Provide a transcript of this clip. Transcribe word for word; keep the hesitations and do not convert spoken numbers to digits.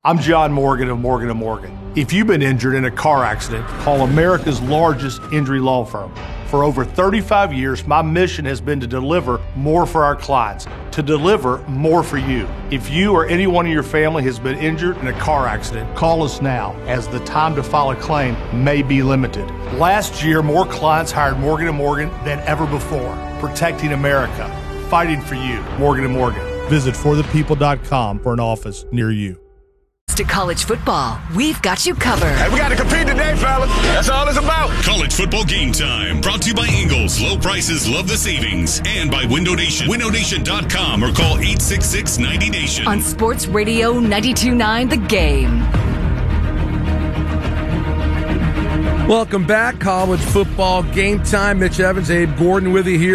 I'm John Morgan of Morgan and Morgan. If you've been injured in a car accident, call America's largest injury law firm. For over thirty-five years, my mission has been to deliver more for our clients, to deliver more for you. If you or anyone in your family has been injured in a car accident, call us now, as the time to file a claim may be limited. Last year, more clients hired Morgan and Morgan than ever before, protecting America, fighting for you. Morgan and Morgan. Visit for the people dot com for an office near you. To college football, we've got you covered. Hey, we got to compete today, fellas. That's all it's about. College football game time. Brought to you by Ingles. Low prices, love the savings. And by Window Nation. window nation dot com or call eight six six, ninety nation. On Sports Radio ninety-two point nine The Game. Welcome back. College football game time. Mitch Evans, Abe Gordon with you here.